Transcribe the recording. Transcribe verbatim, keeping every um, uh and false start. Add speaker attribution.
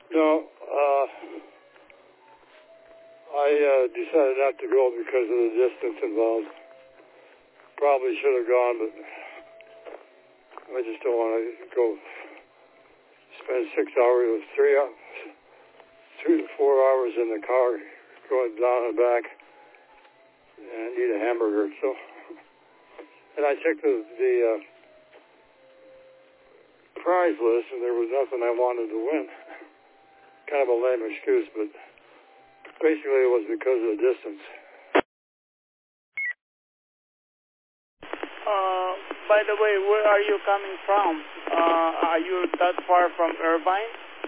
Speaker 1: No, uh, I uh, decided not to go because of the distance involved. Probably should have gone, but I just don't want to go spend six hours, three, two to four hours in the car going down and back and eat a hamburger. So, and I checked the, the uh, prize list, and there was nothing I wanted to win. Kind of a lame excuse, but basically it was because of the distance.
Speaker 2: Uh, by the way, where are you coming from? Uh, are you that far from Irvine?